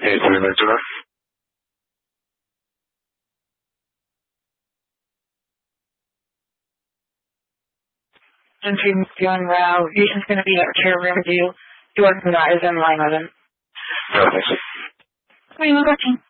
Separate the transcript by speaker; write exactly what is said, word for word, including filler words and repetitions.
Speaker 1: eight three nine zero.
Speaker 2: Entry doing route. Patient's going to be at care room view. Door from that is in line with him.
Speaker 1: No, thanks.
Speaker 2: Three one fourteen.